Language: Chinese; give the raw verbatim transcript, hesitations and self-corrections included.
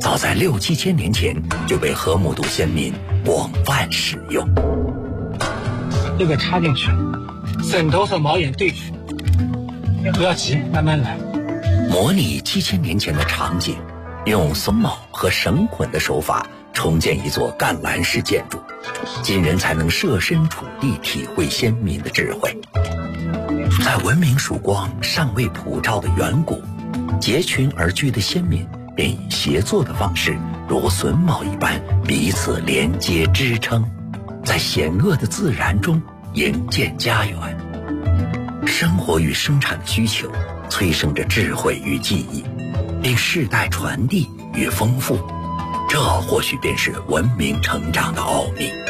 早在六七千年前就被河姆渡先民广泛使用。 这个插进去，枕头和猫眼对去，不要急，慢慢来。 模拟七千年前的场景，用榫卯和绳捆的手法重建一座干栏式建筑，今人才能设身处地体会先民的智慧。在文明曙光尚未普照的远古，结群而居的先民便以协作的方式，如榫卯一般彼此连接支撑，在险恶的自然中营建家园。生活与生产的需求催生着智慧与记忆，并世代传递与丰富，这或许便是文明成长的奥秘。